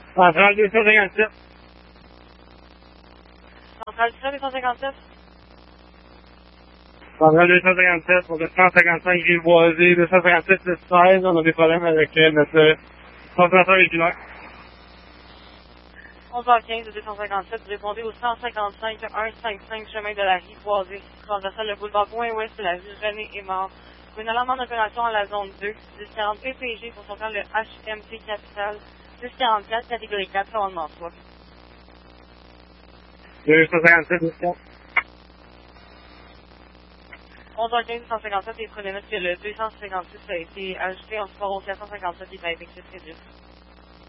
Centrale 257. Centrale 257. Centrale 257 pour le 155 Rive Boisée, 257 le 16, on a des problèmes avec notre transporteur véhiculaire. 11h15 de 257, vous répondez au 155 155 chemin de la Rive Boisée, transversal le boulevard Point-Ouest de la rue René-Aymar. Une alarme en opération à la zone 2, 1040 PPG pour sortir le HMT Capital, 1044 catégorie 4, commandement 3. 257 200. 11h15 257 et prenez note que le 256 a été ajouté en support au 457 qui est à effectif réduit.